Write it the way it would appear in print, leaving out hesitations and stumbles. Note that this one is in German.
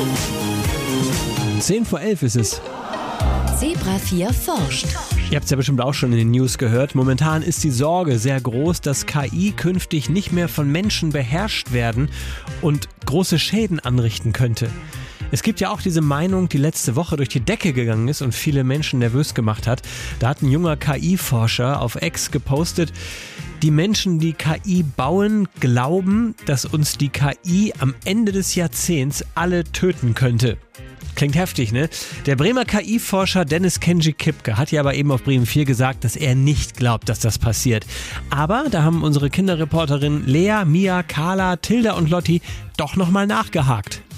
10:11 ist es. Zebra 4 forscht. Ihr habt es ja bestimmt auch schon in den News gehört. Momentan ist die Sorge sehr groß, dass KI künftig nicht mehr von Menschen beherrscht werden und große Schäden anrichten könnte. Es gibt ja auch diese Meinung, die letzte Woche durch die Decke gegangen ist und viele Menschen nervös gemacht hat. Da hat ein junger KI-Forscher auf X gepostet, die Menschen, die KI bauen, glauben, dass uns die KI am Ende des Jahrzehnts alle töten könnte. Klingt heftig, ne? Der Bremer KI-Forscher Dennis Kenji Kipke hat ja aber eben auf Bremen 4 gesagt, dass er nicht glaubt, dass das passiert. Aber da haben unsere Kinderreporterinnen Lea, Mia, Carla, Tilda und Lotti doch nochmal nachgehakt.